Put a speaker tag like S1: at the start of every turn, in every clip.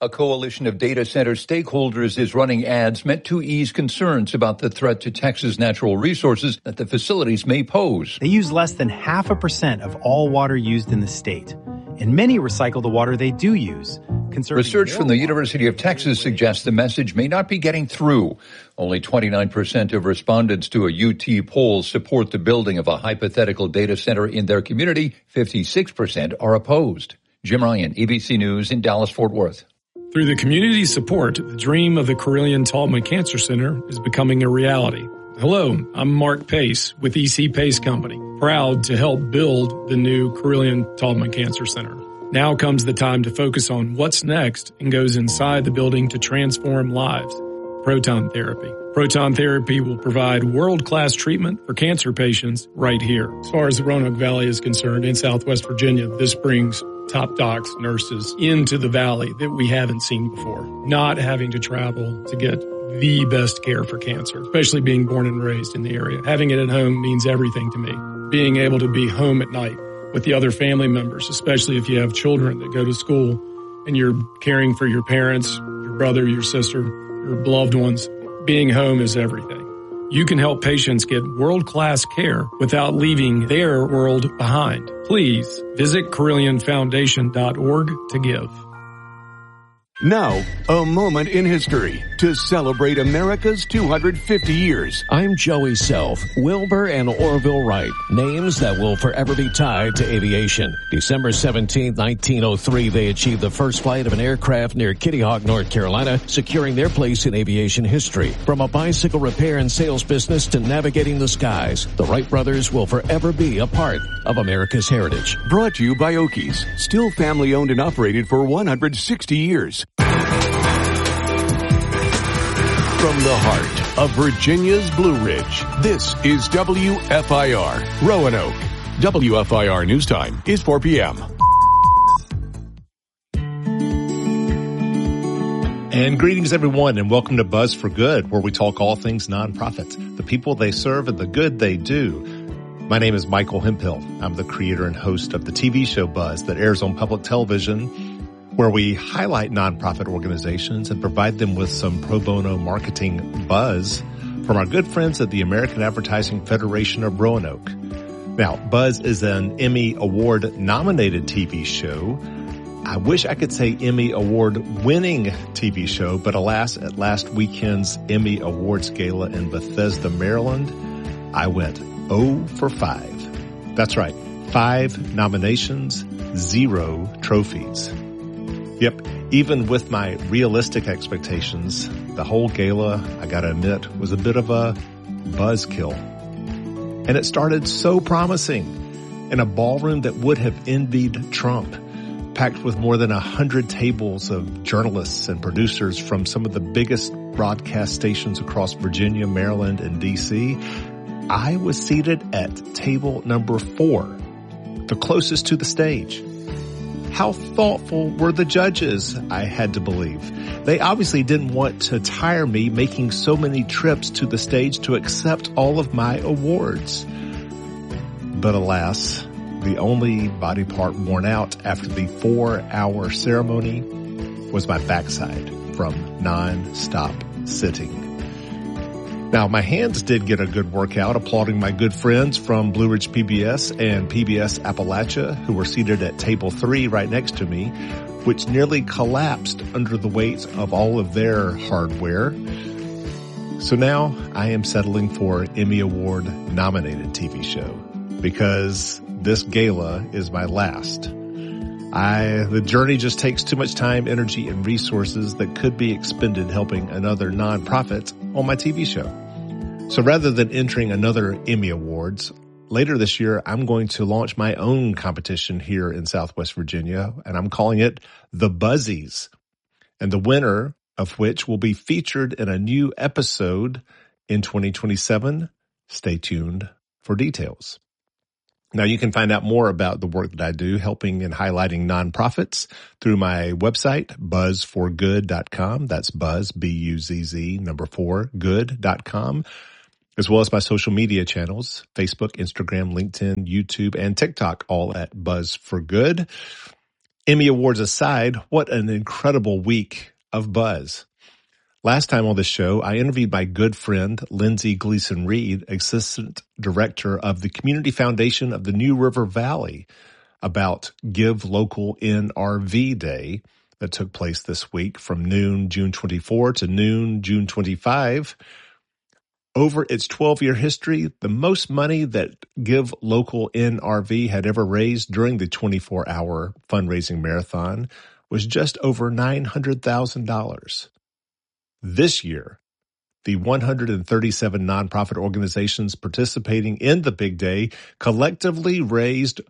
S1: A coalition of data center stakeholders is running ads meant to ease concerns about the threat to Texas natural resources that the facilities may pose.
S2: They use less than 0.5% of all water used in the state, and many recycle the water they do use.
S1: Research from the University of Texas suggests the message may not be getting through. Only 29% of respondents to a UT poll support the building of a hypothetical data center in their community. 56% are opposed. Jim Ryan, ABC News in Dallas-Fort Worth.
S3: Through the community support, the dream of the Carilion-Taubman Cancer Center is becoming a reality. Hello, I'm Mark Pace with EC Pace Company, proud to help build the new Carilion-Taubman Cancer Center. Now comes the time to focus on what's next and goes inside the building to transform lives. Proton therapy. Proton therapy will provide world-class treatment for cancer patients right here. As far as the Roanoke Valley is concerned, in Southwest Virginia, this brings top docs, nurses into the valley that we haven't seen before. Not having to travel to get the best care for cancer, especially being born and raised in the area. Having it at home means everything to me. Being able to be home at night with the other family members, especially if you have children that go to school and you're caring for your parents, your brother, your sister, your loved ones. Being home is everything. You can help patients get world-class care without leaving their world behind. Please visit CarillionFoundation.org to give.
S4: Now, a moment in history to celebrate America's 250 years.
S5: I'm Joey Self, Wilbur and Orville Wright, names that will forever be tied to aviation. December 17, 1903, they achieved the first flight of an aircraft near Kitty Hawk, North Carolina, securing their place in aviation history. From a bicycle repair and sales business to navigating the skies, the Wright brothers will forever be a part of America's heritage.
S4: Brought to you by Okies, still family owned and operated for 160 years. From the heart of Virginia's Blue Ridge, this is WFIR, Roanoke. WFIR News Time is 4 p.m.
S6: And greetings, everyone, and welcome to Buzz for Good, where we talk all things nonprofit, the people they serve and the good they do. My name is Michael Hemphill. I'm the creator and host of the TV show Buzz that airs on public television, where we highlight nonprofit organizations and provide them with some pro bono marketing buzz from our good friends at the American Advertising Federation of Roanoke. Now, Buzz is an Emmy Award nominated TV show. I wish I could say Emmy Award winning TV show, but alas, at last weekend's Emmy Awards Gala in Bethesda, Maryland, I went 0 for 5. That's right, 5 nominations, 0 trophies. Yep, even with my realistic expectations, the whole gala, I gotta admit, was a bit of a buzzkill. And it started so promising in a ballroom that would have envied Trump, packed with more than 100 tables of journalists and producers from some of the biggest broadcast stations across Virginia, Maryland, and D.C. I was seated at table number 4, the closest to the stage. How thoughtful were the judges, I had to believe. They obviously didn't want to tire me making so many trips to the stage to accept all of my awards. But alas, the only body part worn out after the 4-hour ceremony was my backside from non-stop sitting. Now, my hands did get a good workout applauding my good friends from Blue Ridge PBS and PBS Appalachia, who were seated at table 3 right next to me, which nearly collapsed under the weight of all of their hardware. So now I am settling for Emmy Award nominated TV show because this gala is my last. The journey just takes too much time, energy, and resources that could be expended helping another nonprofit on my TV show. So rather than entering another Emmy Awards, later this year, I'm going to launch my own competition here in Southwest Virginia, and I'm calling it The Buzzies, and the winner of which will be featured in a new episode in 2027. Stay tuned for details. Now, you can find out more about the work that I do helping and highlighting nonprofits through my website, buzzforgood.com. That's buzz, B-U-Z-Z, 4, good.com, as well as my social media channels, Facebook, Instagram, LinkedIn, YouTube, and TikTok, all at Buzz for Good. Emmy Awards aside, what an incredible week of buzz. Last time on the show, I interviewed my good friend, Lindsay Gleason Reed, Assistant Director of the Community Foundation of the New River Valley, about Give Local NRV Day that took place this week from noon June 24 to noon June 25. Over its 12-year history, the most money that Give Local NRV had ever raised during the 24-hour fundraising marathon was just over $900,000. This year, the 137 nonprofit organizations participating in the big day collectively raised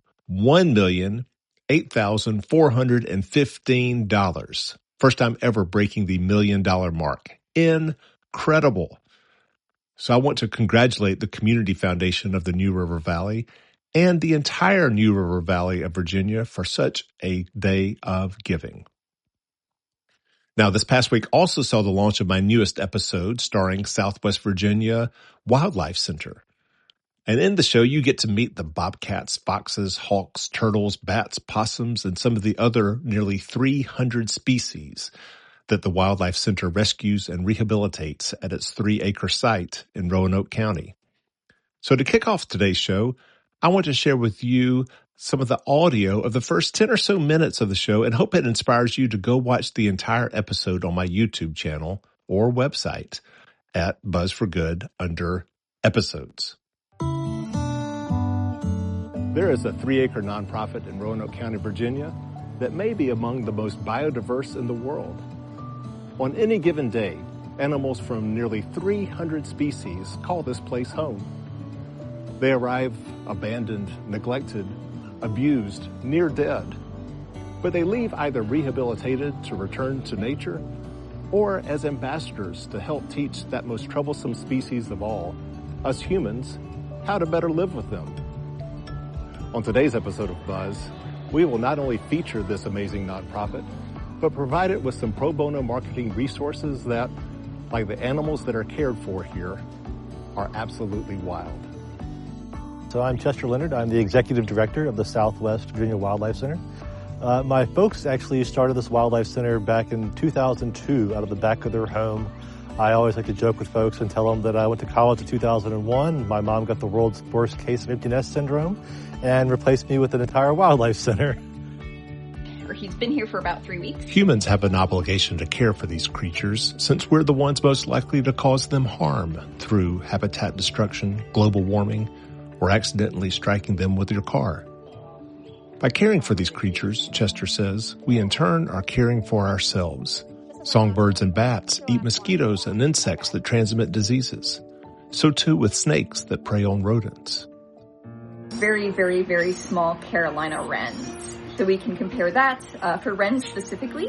S6: $1,008,415. First time ever breaking the $1 million mark. Incredible. So I want to congratulate the Community Foundation of the New River Valley and the entire New River Valley of Virginia for such a day of giving. Now, this past week also saw the launch of my newest episode starring Southwest Virginia Wildlife Center. And in the show, you get to meet the bobcats, foxes, hawks, turtles, bats, possums, and some of the other nearly 300 species that the Wildlife Center rescues and rehabilitates at its 3-acre site in Roanoke County. So to kick off today's show, I want to share with you some of the audio of the first 10 or so minutes of the show and hope it inspires you to go watch the entire episode on my YouTube channel or website at Buzz for Good under Episodes. There is a 3-acre nonprofit in Roanoke County, Virginia that may be among the most biodiverse in the world. On any given day, animals from nearly 300 species call this place home. They arrive abandoned, neglected, abused, near dead, but they leave either rehabilitated to return to nature or as ambassadors to help teach that most troublesome species of all, us humans, how to better live with them. On today's episode of Buzz, we will not only feature this amazing nonprofit, but provide it with some pro bono marketing resources that, like the animals that are cared for here, are absolutely wild.
S7: So I'm Chester Leonard. I'm the Executive Director of the Southwest Virginia Wildlife Center. My folks actually started this Wildlife Center back in 2002 out of the back of their home. I always like to joke with folks and tell them that I went to college in 2001. My mom got the world's worst case of empty nest syndrome and replaced me with an entire wildlife center.
S8: He's been here for about 3 weeks.
S6: Humans have an obligation to care for these creatures since we're the ones most likely to cause them harm through habitat destruction, global warming, or accidentally striking them with your car. By caring for these creatures, Chester says, we in turn are caring for ourselves. Songbirds and bats eat mosquitoes and insects that transmit diseases. So too with snakes that prey on rodents.
S8: Very, very, very small Carolina wrens. So we can compare that for wrens specifically.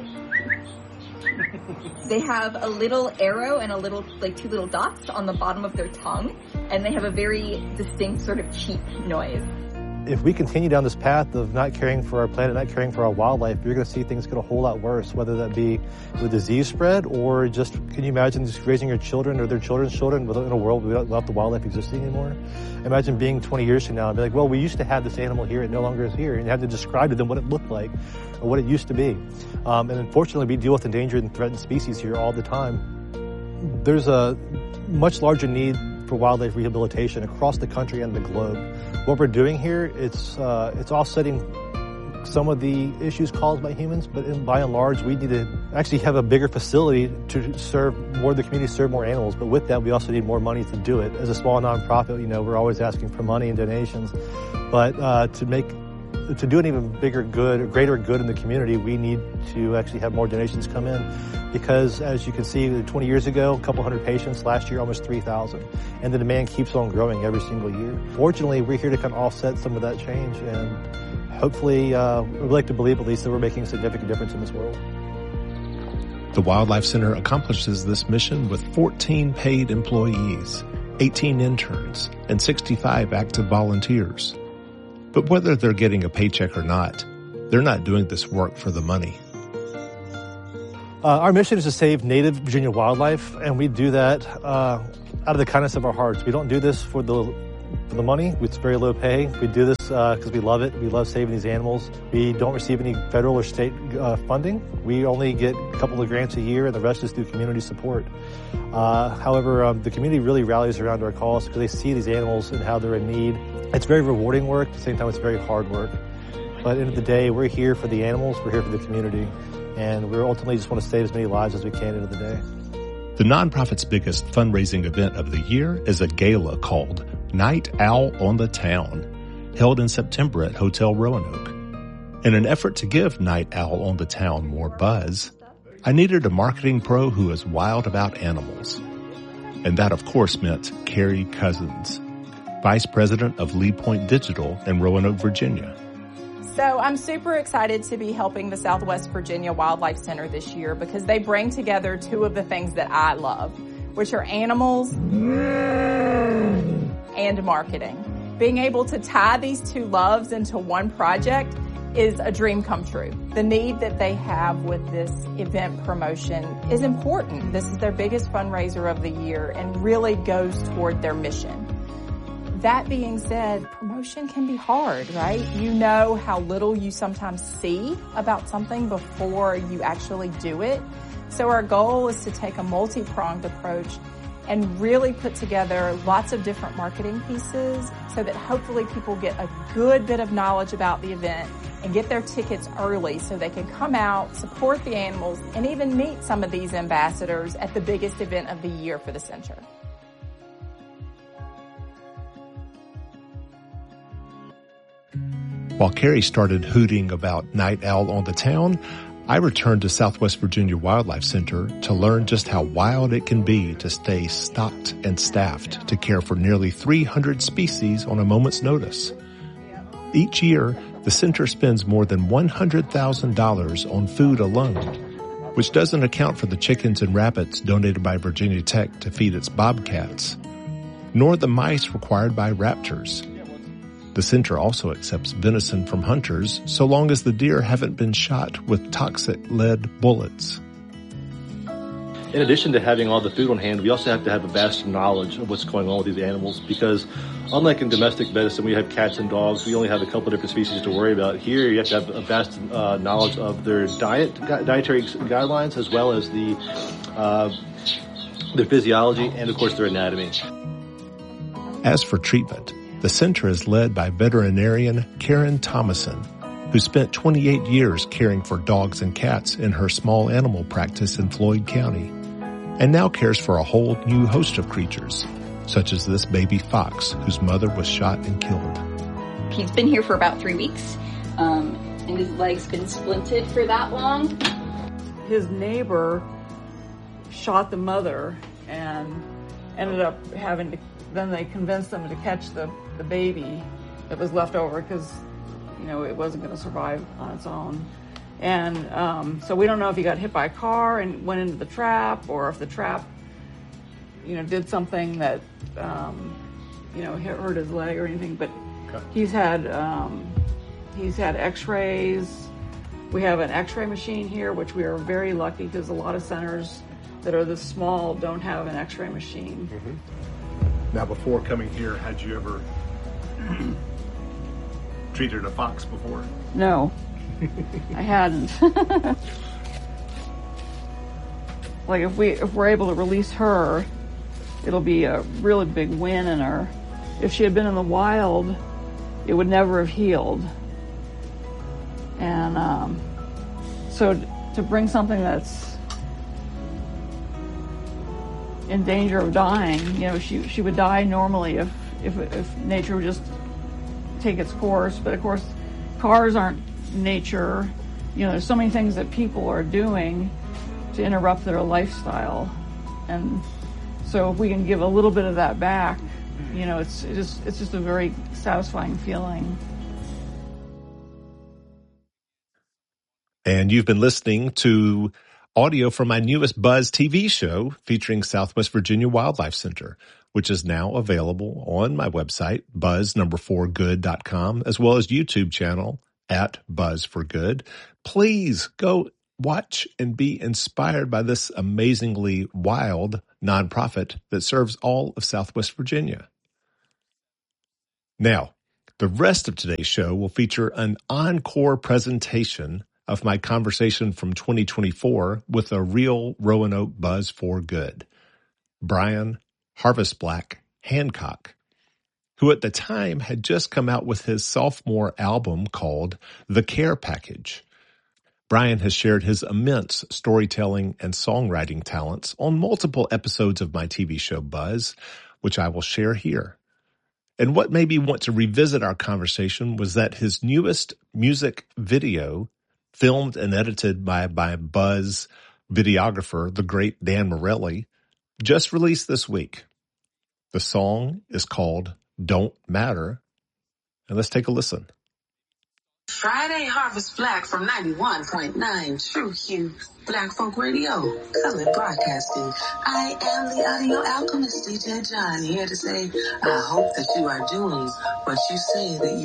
S8: They have a little arrow and two little dots on the bottom of their tongue, and they have a very distinct sort of cheep noise.
S7: If we continue down this path of not caring for our planet, not caring for our wildlife, you're going to see things get a whole lot worse, whether that be with disease spread or just, can you imagine just raising your children or their children's children in a world without the wildlife existing anymore? Imagine being 20 years from now and be like, well, we used to have this animal here, it no longer is here, and you have to describe to them what it looked like or what it used to be. And unfortunately, we deal with endangered and threatened species here all the time. There's a much larger need for wildlife rehabilitation across the country and the globe. What we're doing here, it's offsetting some of the issues caused by humans, but by and large, we need to actually have a bigger facility to serve more of the community, serve more animals. But with that, we also need more money to do it. As a small nonprofit, we're always asking for money and donations. But to do an even bigger good, or greater good in the community, we need to actually have more donations come in. Because as you can see, 20 years ago, a couple hundred patients, last year almost 3,000. And the demand keeps on growing every single year. Fortunately, we're here to kind of offset some of that change, and hopefully, we'd like to believe at least that we're making a significant difference in this world.
S6: The Wildlife Center accomplishes this mission with 14 paid employees, 18 interns, and 65 active volunteers. But whether they're getting a paycheck or not, they're not doing this work for the money.
S7: Our mission is to save native Virginia wildlife, and we do that out of the kindness of our hearts. We don't do this for the for the money. It's very low pay. We do this because we love it. We love saving these animals. We don't receive any federal or state funding. We only get a couple of grants a year, and the rest is through community support. However, the community really rallies around our cause because they see these animals and how they're in need. It's very rewarding work. At the same time, it's very hard work. But at the end of the day, we're here for the animals. We're here for the community. And we ultimately just want to save as many lives as we can at the end of the day.
S6: The nonprofit's biggest fundraising event of the year is a gala called Night Owl on the Town, held in September at Hotel Roanoke. In an effort to give Night Owl on the Town more buzz, I needed a marketing pro who is wild about animals. And that, of course, meant Carrie Cousins, Vice President of Lee Point Digital in Roanoke, Virginia.
S9: So I'm super excited to be helping the Southwest Virginia Wildlife Center this year because they bring together two of the things that I love, which are animals and marketing. Being able to tie these two loves into one project is a dream come true. The need that they have with this event promotion is important. This is their biggest fundraiser of the year and really goes toward their mission. That being said, promotion can be hard, right? You know how little you sometimes see about something before you actually do it. So our goal is to take a multi-pronged approach and really put together lots of different marketing pieces so that hopefully people get a good bit of knowledge about the event and get their tickets early so they can come out, support the animals, and even meet some of these ambassadors at the biggest event of the year for the center.
S6: While Carrie started hooting about Night Owl on the Town, I returned to Southwest Virginia Wildlife Center to learn just how wild it can be to stay stocked and staffed to care for nearly 300 species on a moment's notice. Each year, the center spends more than $100,000 on food alone, which doesn't account for the chickens and rabbits donated by Virginia Tech to feed its bobcats, nor the mice required by raptors. The center also accepts venison from hunters so long as the deer haven't been shot with toxic lead bullets.
S10: In addition to having all the food on hand, we also have to have a vast knowledge of what's going on with these animals because unlike in domestic medicine, we have cats and dogs. We only have a couple of different species to worry about. Here, you have to have a vast knowledge of their dietary guidelines as well as their physiology and, of course, their anatomy.
S6: As for treatment, the center is led by veterinarian Karen Thomason, who spent 28 years caring for dogs and cats in her small animal practice in Floyd County, and now cares for a whole new host of creatures, such as this baby fox whose mother was shot and killed.
S8: He's been here for about 3 weeks, and his leg's been splinted for that long.
S11: His neighbor shot the mother and ended up having to, then they convinced them to catch the baby that was left over because, you know, it wasn't going to survive on its own. And so we don't know if he got hit by a car and went into the trap or if the trap, you know, did something that, you know, hurt his leg or anything. But he's had x-rays. We have an x-ray machine here, which we are very lucky because a lot of centers that are this small don't have an x-ray machine.
S12: Mm-hmm. Now, before coming here, had you ever treated a fox before?
S11: No, I hadn't. Like if we're able to release her, it'll be a really big win in her. If she had been in the wild, it would never have healed. And so to bring something that's in danger of dying, you know, she would die normally if nature would just take its course. But of course, cars aren't nature. You know, there's so many things that people are doing to interrupt their lifestyle. And so if we can give a little bit of that back, you know, it's just a very satisfying feeling.
S6: And you've been listening to audio from my newest Buzz TV show featuring Southwest Virginia Wildlife Center, which is now available on my website, buzz4good.com, as well as YouTube channel at Buzz4Good. Please go watch and be inspired by this amazingly wild nonprofit that serves all of Southwest Virginia. Now, the rest of today's show will feature an encore presentation of my conversation from 2024 with a real Roanoke Buzz for Good, Brian Harvest Black Hancock, who at the time had just come out with his sophomore album called The Care Package. Brian has shared his immense storytelling and songwriting talents on multiple episodes of my TV show Buzz, which I will share here. And what made me want to revisit our conversation was that his newest music video, filmed and edited by Buzz videographer, the great Dan Morelli, just released this week. The song is called Don't Matter. And let's take a listen.
S13: Friday Harvest Black from 91.9 True Hue Black Folk Radio, color broadcasting. I am the audio alchemist, DJ John, here to say, I hope that you are doing what you say that you